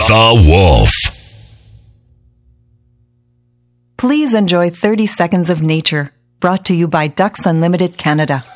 The Wolf. Please enjoy 30 seconds of nature, brought to you by Ducks Unlimited Canada.